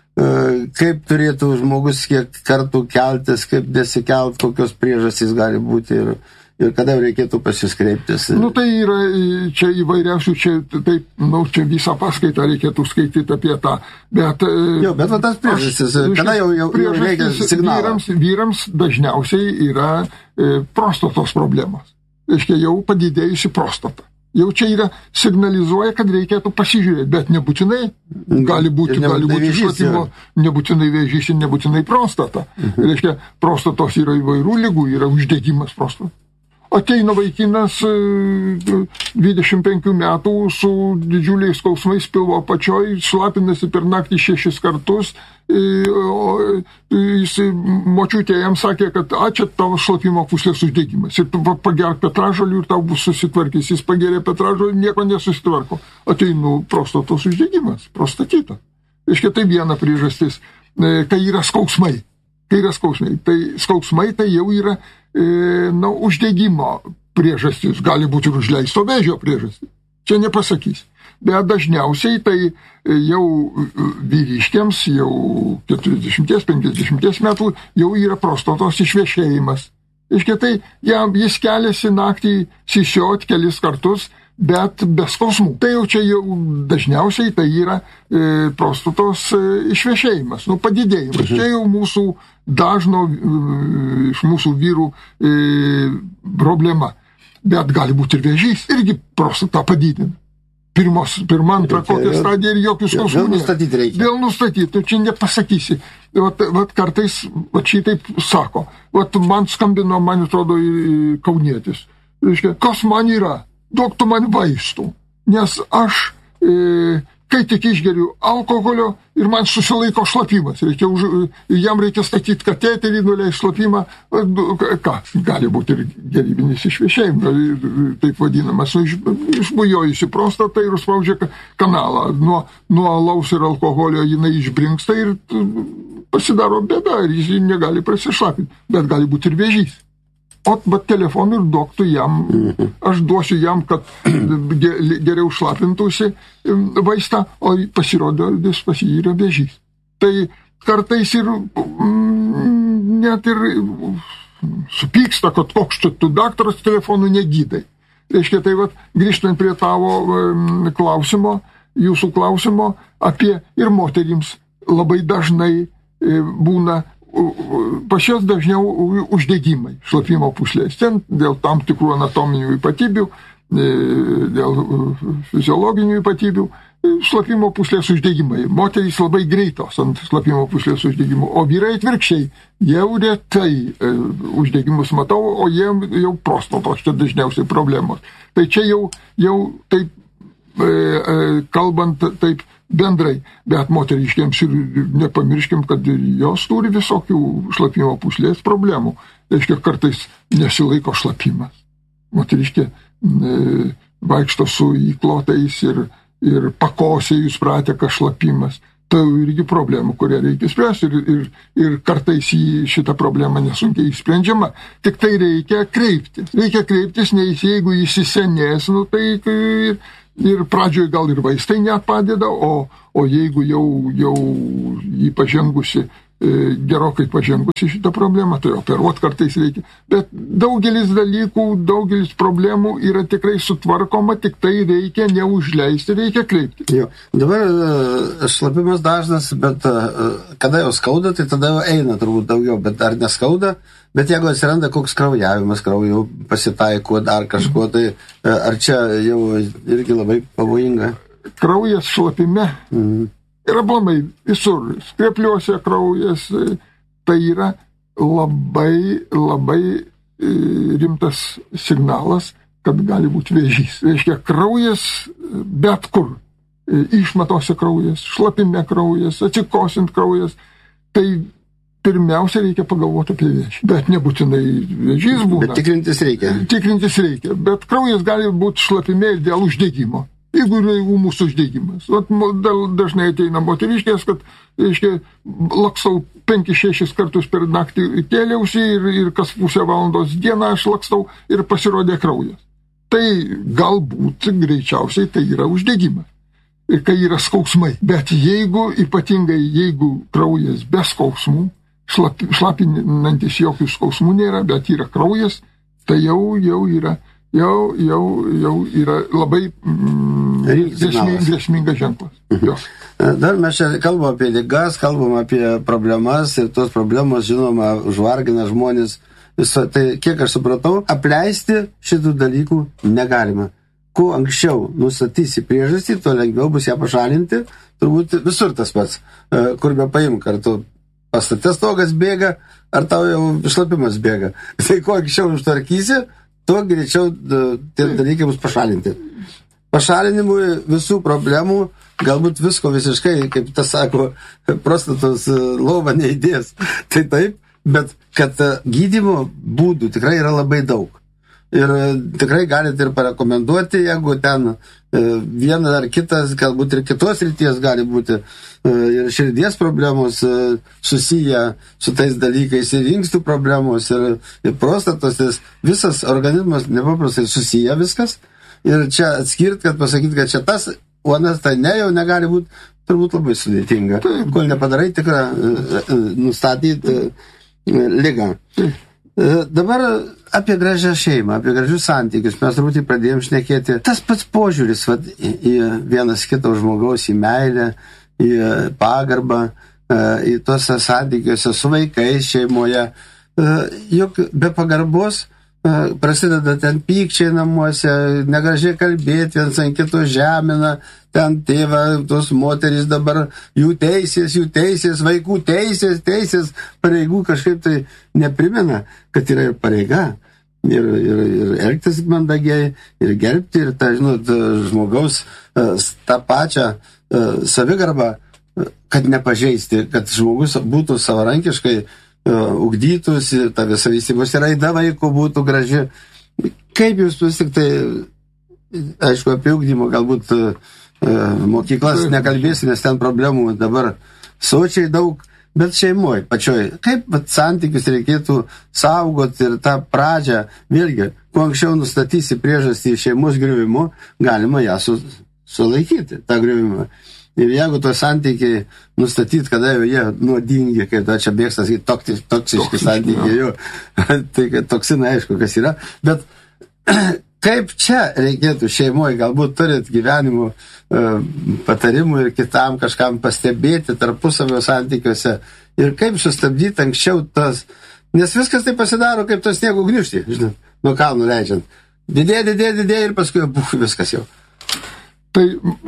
kaip turėtų žmogus kiek kartų keltis, kaip nesikelt, kokios priežastys gali būti ir, ir kada reikėtų pasiskreiptis. Nu tai yra čia įvairiausių, čia, taip, nu, čia visą paskaitą reikėtų skaityti apie tą. Bet, jo, bet va tas priežastys, aš, kada jau, jau, jau reikia signalą. Vyrams, vyrams dažniausiai yra e, prostatos problemos. Reiškia, jau padidėjusi prostata. Jau čia yra signalizuoja, kad reikėtų pasižiūrėti, bet nebūtinai gali būti, gali būti šlapimo, nebūtinai vėžys ir nebūtinai prostata. Mhm. Reiškia, prostatos yra įvairių ligų, yra uždegimas prostatos. Ateina vaikinas dvidešimt penkių metų su didžiuliais skausmais pilvo apačioj, šlapinasi per naktį šešis kartus, o jis močiutė jam sakė, kad a, čia tavo šlapimo pūslės uždegimas. Ir tu pagerk petražolių ir tau bus susitvarkys. Jis pagerė petražolių, nieko nesusitvarko. Ateinu prostatos uždegimas, prostatita. Reiškia, tai viena priežastis, kai yra skausmai. Kai yra skausmai. Tai skausmai tai jau yra e, na, uždegimo priežastis. Gali būti ir užleisto vėžio priežastis. Čia nepasakys. Bet dažniausiai tai jau vyriškiams, jau keturiasdešimt penkiasdešimt metų jau yra prostatos išvešėjimas. Iškia, tai jam, jis keliasi naktį sisiot kelis kartus, bet be skausmų. Tai jau čia jau dažniausiai tai yra e, prostatos e, išvešėjimas, nu padidėjimas. Mhm. Čia jau mūsų dažno e, iš mūsų vyrų e, problema. Bet gali būti ir vėžys, irgi prostatą padidina. Pirmos, pirma, antra, kokia stadija ir jokių skausmų. Vėl nustatyti reikia. Vėl nustatyti, tu čia nepasakysi. Vat, vat kartais vat šitaip sako. Vat man skambino, man atrodo, kaunietis. Reiškia, kas man yra? Duok tu man vaistų, nes aš, e, kai tik išgeriu alkoholio ir man susilaiko šlapimas, reikia už, jam reikia statyti kateterį, nuleisti šlapimą, ką, gali būti ir gerybinis išvešėjimas, taip vadinamas, iš, išbujojusi prostatą ir užspaudžia kanalą, nuo, nuo alaus ir alkoholio jinai išbrinksta ir pasidaro bėda ir jis negali prasišlapinti, bet gali būti ir vėžys. O, bet telefonu ir duok tu jam, aš duosiu jam, kad geriau šlapintųsi vaistą, o pasirodo, vis pas jį yra vėžys. Tai kartais ir net ir supyksta, kad koks čia tu daktaras telefonu negydai. Reiškia, tai vat, grįžtant prie tavo klausimo, jūsų klausimo apie ir moterims labai dažnai būna pas jas dažniau uždegimai šlapimo pūslės. Ten dėl tam tikrų anatominių ypatybių, dėl fiziologinių ypatybių, šlapimo pūslės uždegimai. Moterys labai greitos ant šlapimo pūslės uždegimų, o vyrai atvirkščiai. Jau retai uždegimus matau, o jie jau prostatos, čia dažniausiai problemos. Tai čia jau, jau taip, kalbant taip bendrai. Bet moteriškiams ir nepamirškim, kad ir jos turi visokių šlapimo pūslės problemų. Reiškia, kartais nesilaiko šlapimas. Moteriškė e, vaikšto su įklotais ir, ir pakosėjus prateka šlapimas. Tai irgi problemų, kurią reikia spręsti ir, ir, ir kartais į šitą problemą nesunkiai išsprendžiama. Tik tai reikia kreiptis. Reikia kreiptis, nes jeigu įsisenės, nu, tai ir, ir pradžioje gal ir vaistai nepadeda, o, o jeigu jau, jau jį pažengusi, gerokai pažengusi šitą problemą, tai operuot kartais reikia. Bet daugelis dalykų, daugelis problemų yra tikrai sutvarkoma, tik tai reikia neužleisti, reikia kreipti. Jo. Dabar šlapimas dažnas, bet kada jau skauda, tai tada jau eina turbūt daugiau, bet ar neskauda, bet jeigu atsiranda koks kraujavimas, kraujo pasitaiko dar kažko, tai ar čia jau irgi labai pavojinga? Kraujas šlapime. Mhm. Yra blamai visur, skrepliuose kraujas, tai yra labai, labai rimtas signalas, kad gali būti vėžys. Reiškia, kraujas bet kur, išmatose kraujas, šlapime kraujas, atsikosint kraujas, tai pirmiausia reikia pagalvoti apie vėžį. Bet nebūtinai vėžys būna. Bet tikrintis reikia. Tikrintis reikia, bet kraujas gali būti šlapime ir dėl uždegimo. Jeigu yra ūmus uždegimas. Dažnai ateina moteriškės, kad, reiškia, lakstau penkis šešis kartus per naktį kėliausi ir, ir kas pusę valandos dieną aš lakstau ir pasirodė kraujas. Tai galbūt greičiausiai tai yra uždegimas. Ir kai yra skausmai. Bet jeigu, ypatingai jeigu kraujas be skausmų, šlap, šlapinantis jokių skausmų nėra, bet yra kraujas, tai jau, jau yra Jau, jau, jau yra labai mm, grėsmingas ženklas. Jo. Dar mes čia kalbam apie ligas, kalbam apie problemas ir tos problemos, žinoma, užvargina žmonės. Viso, tai, kiek aš supratau, apleisti šitų dalykų negalima. Kuo anksčiau nustatysi priežastį, tuo lengviau bus ją pašalinti. Turbūt visur tas pats, kur be paimk, ar tu pastatės stogas bėga, ar tau jau šlapimas bėga. Tai kuo anksčiau užtvarkysi, tuo greičiau tie dalykai bus pašalinti. Pašalinimui visų problemų, galbūt visko visiškai, kaip tas sako, prostatos lova neįdės. Tai taip, bet kad gydymo būdų tikrai yra labai daug. Ir tikrai galite ir parekomenduoti, jeigu ten vieną ar kitas, galbūt ir kitos ryties gali būti ir širdies problemos susiję su tais dalykais, ir inkstų problemos, ir, ir prostatos, visas organizmas nepaprastai susiję viskas. Ir čia atskirt, kad pasakyti, kad čia tas, o anas tai ne, jau negali būti, turbūt labai sudėtinga. Kol nepadarai tikrą nustatyti ligą. Dabar apie gražią šeimą, apie gražius santykius mes turbūt pradėjom šnekėti. Tas pats požiūris vat, į vienas kito žmogaus, į meilę, į pagarbą, į tos santykiuose su vaikais šeimoje. Juk be pagarbos prasideda ten pykčiai namuose, negražiai kalbėti, viens ant kito žemina, ten tėvą, tos moterys dabar, jų teisės, jų teisės, vaikų teisės, teisės, pareigų kažkaip tai neprimena, kad yra ir pareiga. Ir, ir, ir elgtis mandagiai, ir gerbti, ir tą, žinot, žmogaus tą pačią savigarbą, kad nepažeisti, kad žmogus būtų savarankiškai ugdytųsi, ta visa vystymosi raida vaiko būtų graži. Kaip jūs vis tik tai, aišku, apie ugdymą galbūt mokyklas nekalbėsi, nes ten problemų dabar sočiai daug, bet šeimoje pačioj. Kaip vat, santykius reikėtų saugoti ir tą pradžią, vėlgi, kuo anksčiau nustatysi priežastį šeimos griuvimo, galima ją su, sulaikyti, tą griuvimą. Ir jeigu to santykiai nustatyti, kada jau jie nuodingi, kai da čia bėgstas į toksiški santykiai, jau, tai toksinai aišku, kas yra. Bet kaip čia reikėtų šeimoje, galbūt turit gyvenimo patarimų ir kitam kažkam pastebėti tarpusavio santykiuose ir kaip sustabdyti anksčiau tas, nes viskas tai pasidaro kaip tos sniego gniūžtį, žinot, nuo kalnų leidžiant. Didėja, didėja, didėja ir paskui buf, viskas jau. Tai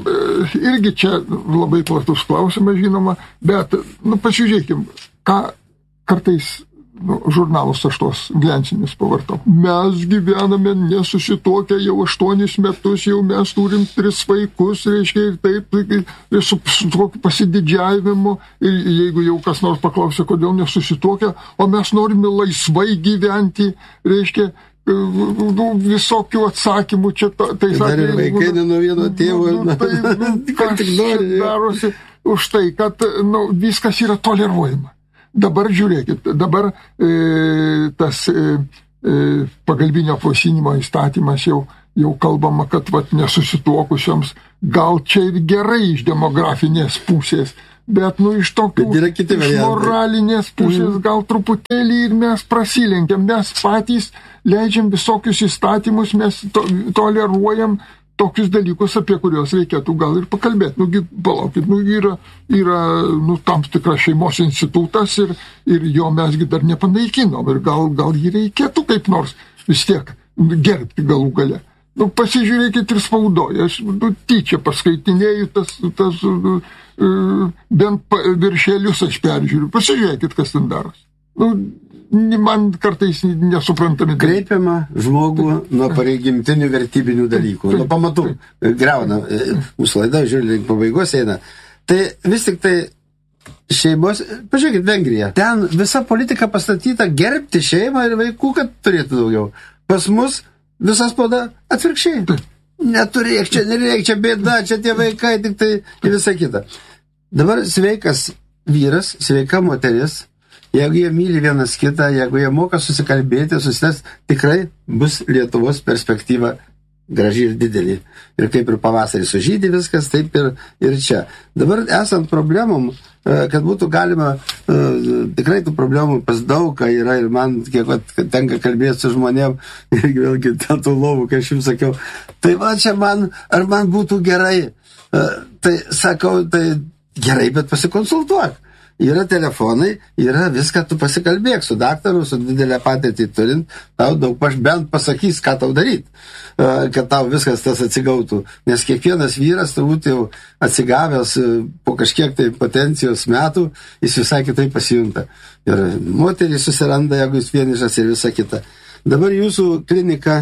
irgi čia labai platus klausimas, žinoma, bet, nu, pasižiūrėkim, ką kartais nu, žurnalus aš tos glensinius pavartau. Mes gyvename nesusituokę jau aštuonis metus, jau mes turim tris vaikus, reiškia, ir taip, ir su, su tokiu pasididžiavimu, ir jeigu jau kas nors paklausė, kodėl nesusituokę, o mes norime laisvai gyventi, reiškia, nu, visokių atsakymų čia, tai sakė... Dar ir vaikai ne nuo vieno tėvo. Nu, tai, nu, kas čia darosi už tai, kad nu, viskas yra toleruojama. Dabar žiūrėkit, dabar e, tas e, e, pagalbinio apvaisinimo įstatymas jau, jau kalbama, kad vat, nesusituokusioms gal čia ir gerai iš demografinės pusės, bet nu iš tokių iš moralinės pusės mm. gal truputėlį ir mes prasilenkiam, mes patys leidžiam visokius įstatymus, mes to, toleruojam tokius dalykus, apie kuriuos reikėtų gal ir pakalbėti. Nugi, palaukit, nu, yra, yra nu, tam tikras šeimos institutas ir, ir jo mesgi dar nepanaikinom ir gal, gal jį reikėtų kaip nors vis tiek gerbti galų gale. Nu, pasižiūrėkit ir spaudoje, aš nu, tyčia paskaitinėjau tas, tas uh, bent viršelius aš peržiūriu. Pasižiūrėkit, kas ten daros. Nu, man kartais nesuprantami. Kreipiama žmogų nuo pareigimtinių vertybinių dalykų. Nuo pamatų greuna. Mūsų laida, žiūrėk, link pabaigos eina. Tai vis tik tai šeimos, pažiūrėkit, Vengrija. Ten visa politika pastatyta gerbti šeimą ir vaikų, kad turėtų daugiau. Pas mus visas spauda atvirkščiai. Neturėk, čia nereik, čia bėda, čia tie vaikai, tik tai ir visa kita. Dabar sveikas vyras, sveika moteris, jeigu jie myli vienas kitą, jeigu jie moka susikalbėti, susitęs, tikrai bus Lietuvos perspektyva graži ir didelį. Ir kaip ir pavasarį sužydė viskas, taip ir, ir čia. Dabar esant problemom, kad būtų galima, tikrai tų problemų pas daug yra ir man, kiek vat, tenka kalbėti su žmonėm, ir vėlgi dėl tų lovų, kai aš jums sakiau, tai va čia man, ar man būtų gerai, tai sakau, tai gerai, bet pasikonsultuok. Yra telefonai, yra viską, tu pasikalbėk su daktaru, su didelę patirtį turint, tau daug paž bent pasakys, ką tau daryti, kad tau viskas tas atsigautų. Nes kiekvienas vyras turbūt jau atsigavęs po kažkiek tai potencijos metų, jis visai kitaip pasijunta. Ir moterį susiranda, jeigu jis vienišas ir visa kita. Dabar jūsų klinika,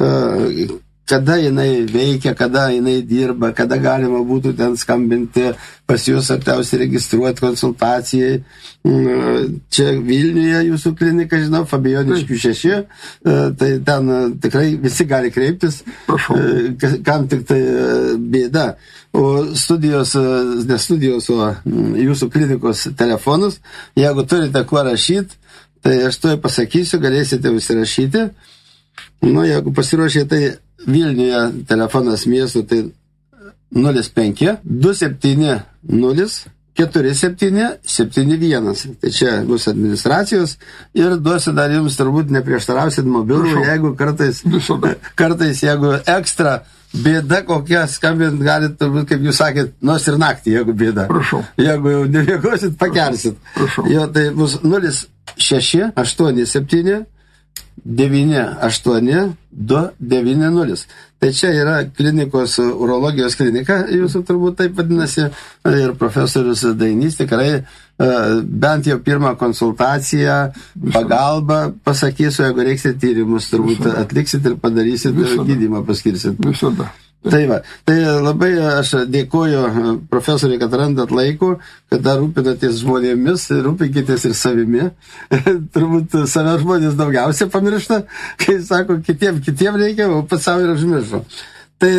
kada jinai veikia, kada jinai dirba, kada galima būtų ten skambinti pas jūs ar tau užsiregistruoti konsultacijai. Čia Vilniuje jūsų klinika, žinau, Fabijoniškių šeši, tai ten tikrai visi gali kreiptis, kam tik tai bėda. O studijos, ne studijos, o jūsų klinikos telefonus, jeigu turite kuo rašyti, tai aš to pasakysiu, galėsite užsirašyti. Nu, jeigu pasiruošė, tai Vilniuje telefonas miesto, tai nulis penki du septyni nulis keturi septyni septyni vienas. Tai čia bus administracijos ir duosiu dar jums turbūt neprieštarausit mobilų, jeigu kartais, kartais jeigu ekstra bėda kokia skambint galit, turbūt, kaip jūs sakėt, nors ir naktį, jeigu bėda. Prašau. Jeigu jau neviegosit, pakelsit. Prašau. Jo, tai bus nulis šeši aštuoni septyni devyni aštuoni du devyni nulis. Tai čia yra klinikos, urologijos klinika, jūsų turbūt taip vadinasi, ir profesorius Dainys tikrai bent jau pirmą konsultaciją, pagalbą pasakysiu, jeigu reiksit tyrimus, turbūt Visada. Atliksit ir padarysit Visada. Ir gydymą paskirsit. Visada. Tai va, tai labai aš dėkoju profesoriui, kad randat laiko, kad dar rūpinatės žmonėmis, rūpinkitės ir savimi. Turbūt save žmonės daugiausia pamiršta, kai sako, kitiem, kitiem reikia, o pats savo ir užmiršo. Tai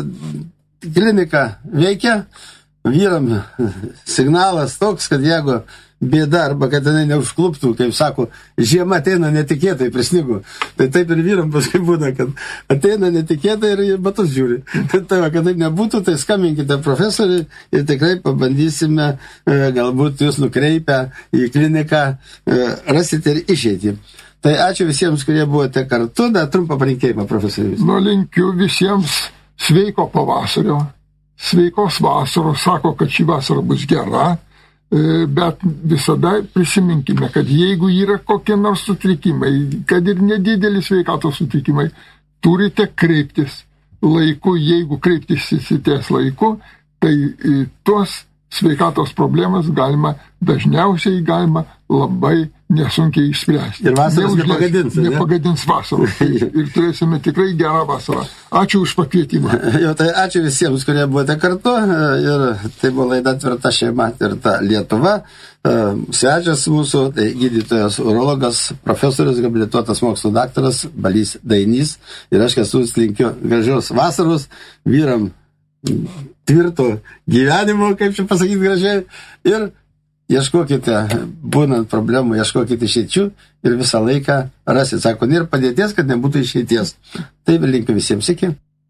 klinika veikia, vyram signalas toks, kad jeigu bėda arba kad jinai neužkluptų, kaip sako, žiema ateina netikėtai, prisnigo. Tai taip ir vyram paskui būna, kad ateina netikėtai ir batus žiūri. Tai va, kad taip nebūtų, tai skambinkite profesoriui ir tikrai pabandysime, galbūt jūs nukreipę į kliniką, rasite ir išeitį. Tai ačiū visiems, kurie buvote kartu. Dar trumpą palinkėjimą, profesorius. Nu, linkiu visiems sveiko pavasario, sveikos vasaros, sako, kad šį vasarą bus gera. Bet visada prisiminkime, kad jeigu yra kokie nors sutrikimai, kad ir nedidelis sveikatos sutrikimai, turite kreiptis laiku. Jeigu kreiptis įsities laiku, tai tuos sveikatos problemas galima, dažniausiai galima labai nesunkiai išspręsti. Ir vasaros Neužleis- nepagadins, ne? Nepagadins vasaros. Ir turėsime tikrai gerą vasarą. Ačiū už pakvietimą. Jo, tai ačiū visiems, kurie buvote kartu. Ir tai buvo laida Tvirta šeima, Tvirta Lietuva. Svečias mūsų, tai gydytojas urologas, profesorius, habilituotas mokslo daktaras Balys Dainys. Ir aš esu linkiu gražios vasaros vyram tvirto gyvenimo, kaip čia pasakyti gražiai. Ir ieškokite, būnant problemų, ieškokite išeičių ir visą laiką rasit, sako, nėra padėties, kad nebūtų išeities. Tai linkiu visiems iki.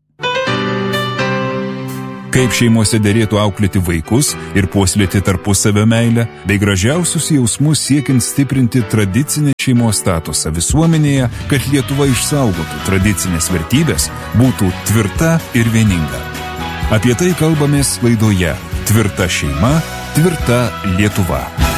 Kaip šeimose derėtų auklėti vaikus ir puoselėti tarpusavio meilę, bei gražiausius jausmus siekiant stiprinti tradicinę šeimos statusą visuomenėje, kad Lietuva išsaugotų tradicinės vertybės, būtų tvirta ir vieninga. Apie tai kalbamės laidoje Tvirta šeima, Tvirta Lietuva.